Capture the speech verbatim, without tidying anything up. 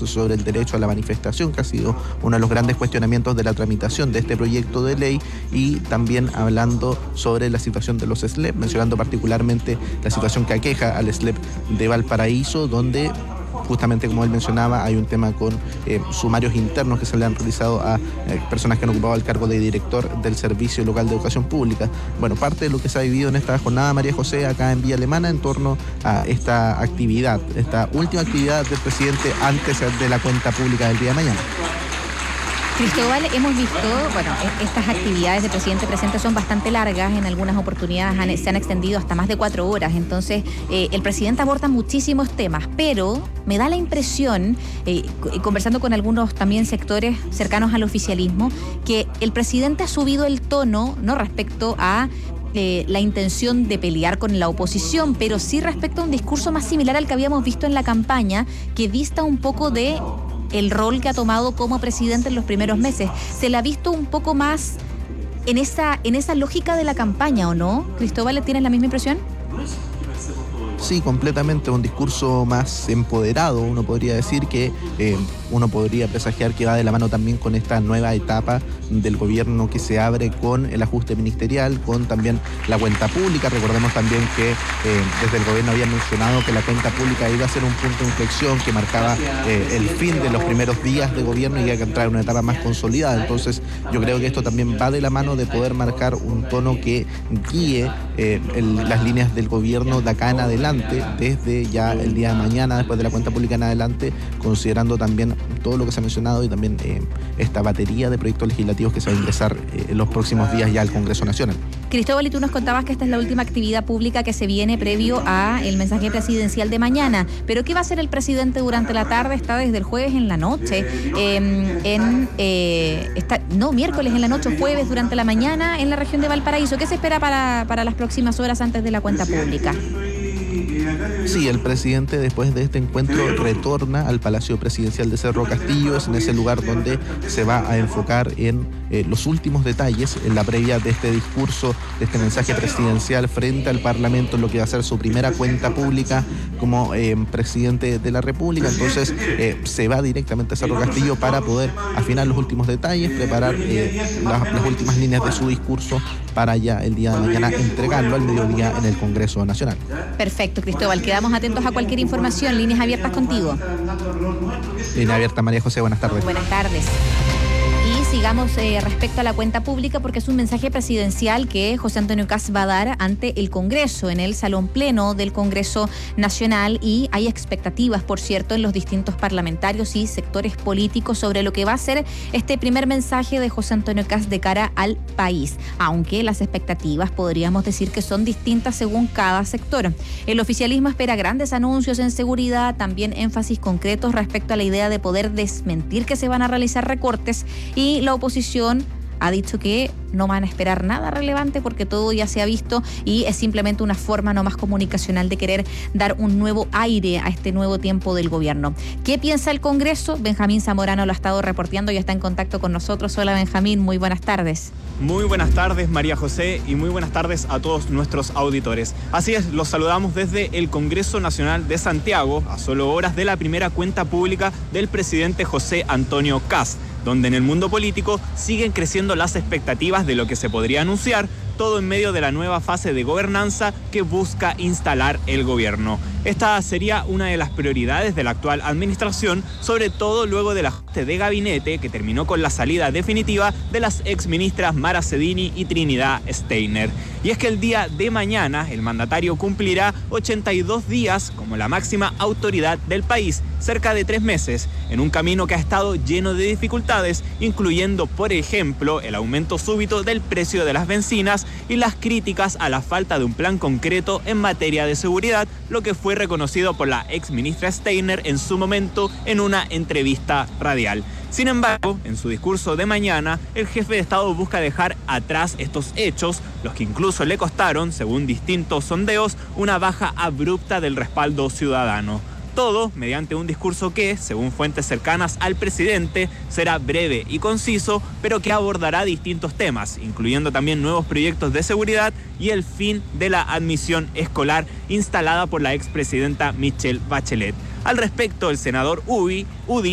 sobre el derecho a la manifestación, que ha sido uno de los grandes cuestionamientos de la tramitación de este proyecto de ley, y también hablando sobre la situación de los S L E P, mencionando particularmente la situación que aqueja al S L E P de Valparaíso, donde justamente, como él mencionaba, hay un tema con eh, sumarios internos que se le han realizado a eh, personas que han ocupado el cargo de director del Servicio Local de Educación Pública. Bueno, parte de lo que se ha vivido en esta jornada, María José, acá en Villa Alemana, en torno a esta actividad, esta última actividad del presidente antes de la cuenta pública del día de mañana. Cristóbal, hemos visto, bueno, estas actividades de presidente presente son bastante largas, en algunas oportunidades han, se han extendido hasta más de cuatro horas, entonces eh, el presidente aborda muchísimos temas, pero me da la impresión, eh, conversando con algunos también sectores cercanos al oficialismo, que el presidente ha subido el tono, no respecto a Eh, la intención de pelear con la oposición, pero sí respecto a un discurso más similar al que habíamos visto en la campaña, que dista un poco de el rol que ha tomado como presidente en los primeros meses. Se le ha visto un poco más en esa, en esa lógica de la campaña, ¿o no? Cristóbal, ¿tienes la misma impresión? Sí, completamente, un discurso más empoderado. Uno podría decir que eh, uno podría presagiar que va de la mano también con esta nueva etapa del gobierno que se abre con el ajuste ministerial, con también la cuenta pública. Recordemos también que eh, desde el gobierno habían mencionado que la cuenta pública iba a ser un punto de inflexión que marcaba eh, el fin de los primeros días de gobierno y iba a entrar en una etapa más consolidada. Entonces yo creo que esto también va de la mano de poder marcar un tono que guíe eh, el, las líneas del gobierno de acá en adelante, desde ya el día de mañana, después de la cuenta pública en adelante, considerando también todo lo que se ha mencionado y también eh, esta batería de proyectos legislativos que se va a ingresar eh, en los próximos días ya al Congreso Nacional. Cristóbal, y tú nos contabas que esta es la última actividad pública que se viene previo a el mensaje presidencial de mañana, pero ¿qué va a hacer el presidente durante la tarde? Está desde el jueves en la noche, eh, en eh, está, no, miércoles en la noche, jueves durante la mañana en la región de Valparaíso. ¿Qué se espera para, para las próximas horas antes de la cuenta pública? Sí, el presidente después de este encuentro retorna al Palacio Presidencial de Cerro Castillo. Es en ese lugar donde se va a enfocar en eh, los últimos detalles, en la previa de este discurso, de este mensaje presidencial frente al Parlamento, en lo que va a ser su primera cuenta pública como eh, presidente de la República. Entonces eh, se va directamente a Cerro Castillo para poder afinar los últimos detalles, preparar eh, las, las últimas líneas de su discurso para ya el día de mañana entregarlo al mediodía en el Congreso Nacional. Perfecto, Cristóbal. Quedamos atentos a cualquier información. Líneas abiertas contigo. Línea abierta, María José. Buenas tardes. Buenas tardes. Y sigamos eh, respecto a la cuenta pública, porque es un mensaje presidencial que José Antonio Kast va a dar ante el Congreso, en el Salón Pleno del Congreso Nacional, y hay expectativas, por cierto, en los distintos parlamentarios y sectores políticos sobre lo que va a ser este primer mensaje de José Antonio Kast de cara al país, aunque las expectativas podríamos decir que son distintas según cada sector. El oficialismo espera grandes anuncios en seguridad, también énfasis concretos respecto a la idea de poder desmentir que se van a realizar recortes, y la oposición ha dicho que no van a esperar nada relevante porque todo ya se ha visto y es simplemente una forma no más comunicacional de querer dar un nuevo aire a este nuevo tiempo del gobierno. ¿Qué piensa el Congreso? Benjamín Zamorano lo ha estado reporteando y está en contacto con nosotros. Hola, Benjamín, muy buenas tardes. Muy buenas tardes, María José, y muy buenas tardes a todos nuestros auditores. Así es, los saludamos desde el Congreso Nacional de Santiago, a solo horas de la primera cuenta pública del presidente José Antonio Kast, donde en el mundo político siguen creciendo las expectativas de lo que se podría anunciar, todo en medio de la nueva fase de gobernanza que busca instalar el gobierno. Esta sería una de las prioridades de la actual administración, sobre todo luego del ajuste de gabinete que terminó con la salida definitiva de las exministras Mara Cedini y Trinidad Steiner. Y es que el día de mañana el mandatario cumplirá ochenta y dos días como la máxima autoridad del país, cerca de tres meses, en un camino que ha estado lleno de dificultades, incluyendo, por ejemplo, el aumento súbito del precio de las bencinas y las críticas a la falta de un plan concreto en materia de seguridad, lo que fue reconocido por la exministra Steiner en su momento en una entrevista radial. Sin embargo, en su discurso de mañana, el jefe de Estado busca dejar atrás estos hechos, los que incluso le costaron, según distintos sondeos, una baja abrupta del respaldo ciudadano. Todo mediante un discurso que, según fuentes cercanas al presidente, será breve y conciso, pero que abordará distintos temas, incluyendo también nuevos proyectos de seguridad y el fin de la admisión escolar instalada por la expresidenta Michelle Bachelet. Al respecto, el senador Udi, Udi